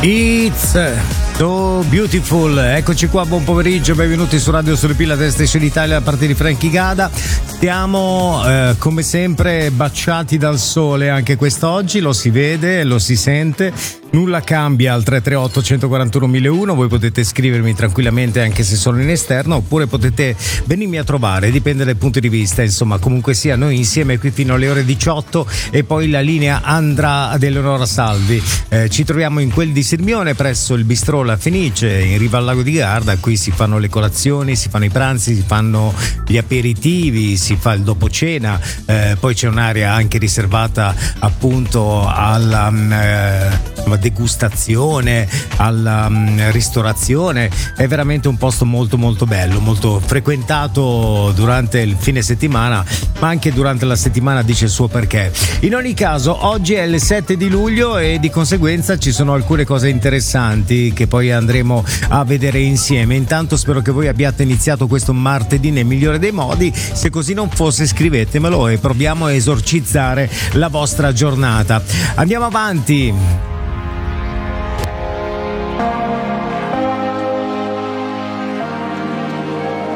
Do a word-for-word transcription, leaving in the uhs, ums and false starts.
It's so beautiful. Eccoci qua, buon pomeriggio, benvenuti su Radio Solepilla, Testa Station Italia, da parte di Frankie Gada. Stiamo eh, come sempre baciati dal sole anche quest'oggi, lo si vede, lo si sente. Nulla cambia al tre tre otto, uno quattro uno, uno zero uno. Voi potete scrivermi tranquillamente anche se sono in esterno, oppure potete venirmi a trovare, dipende dai punti di vista. Insomma, comunque sia, noi insieme qui fino alle ore diciotto e poi la linea andrà ad Eleonora Salvi. Eh, ci troviamo in quel di Sirmione presso il Bistrò La Fenice in riva al lago di Garda. Qui si fanno le colazioni, si fanno i pranzi, si fanno gli aperitivi, si fa il dopo cena, eh, poi c'è un'area anche riservata appunto alla eh, degustazione, alla um, ristorazione. È veramente un posto molto molto bello, molto frequentato durante il fine settimana, ma anche durante la settimana dice il suo perché. In ogni caso, oggi è il sette di luglio e di conseguenza ci sono alcune cose interessanti che poi andremo a vedere insieme. Intanto spero che voi abbiate iniziato questo martedì nel migliore dei modi. Se così non fosse, scrivetemelo e proviamo a esorcizzare la vostra giornata. Andiamo avanti.